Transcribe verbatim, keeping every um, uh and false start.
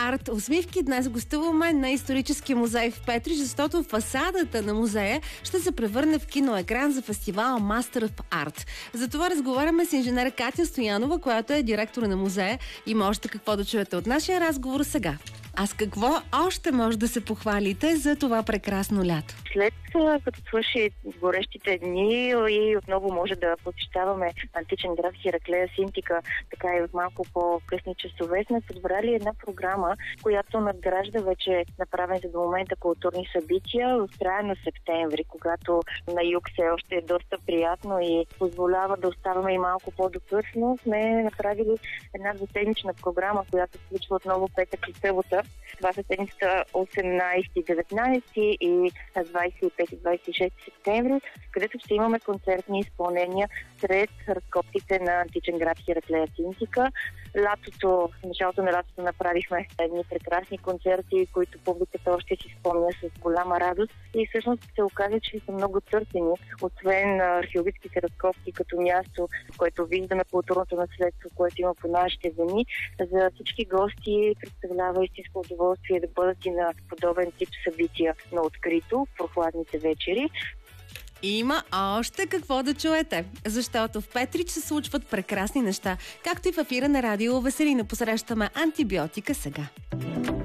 Арт усмивки днес гостуваме на историческия музей в Петрич, защото фасадата на музея ще се превърне в киноекран за фестивала Master of Art. Затова разговаряме с инженер Катя Стоянова, която е директор на музея. Има още какво да чуете от нашия разговор сега. А с какво още може да се похвалите за това прекрасно лято? След като свърши горещите дни и отново може да посещаваме античен град Хераклея Синтика, така и от малко по-късни часове, сме подбрали една програма, която надгражда вече направените до момента културни събития в края на септември, когато на юг все още е доста приятно и позволява да оставаме и малко по-докъсно. Сме направили една двуседмична програма, която включва отново петък и събота. Това са седмицата осемнайсети, деветнайсети и двайсет и пети двайсет и шести септември, където ще имаме концертни изпълнения сред разкопките на античен град Хераклея Синтика. Лятото, в началото на лятото направихме едни прекрасни концерти, които публиката още си спомня с голяма радост и всъщност се оказа, че са много търсени, освен археологическите разкопки като място, в което виждаме културното наследство, което има по нашите земи. За всички гости представлява истинско удоволствие да бъдат и на подобен тип събития на открито в прохладните вечери. Има още какво да чуете, защото в Петрич се случват прекрасни неща, както и в ефира на радио Веселина. Посрещаме антибиотика сега.